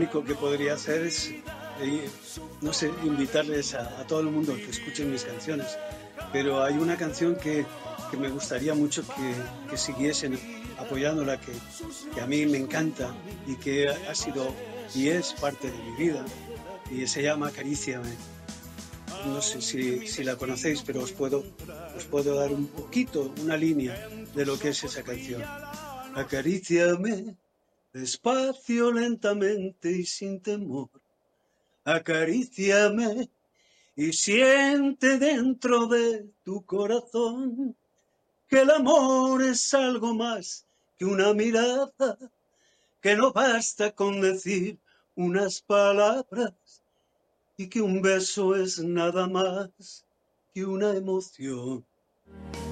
único que podría hacer es, no sé, invitarles a todo el mundo a que escuchen mis canciones. Pero hay una canción que me gustaría mucho que siguiesen apoyándola, que a mí me encanta y que ha sido y es parte de mi vida, y se llama Acaríciame. No sé si la conocéis, pero os puedo dar un poquito, una línea de lo que es esa canción. Acaríciame despacio, lentamente y sin temor. Acaríciame y siente dentro de tu corazón que el amor es algo más que una mirada, que no basta con decir unas palabras y que un beso es nada más que una emoción.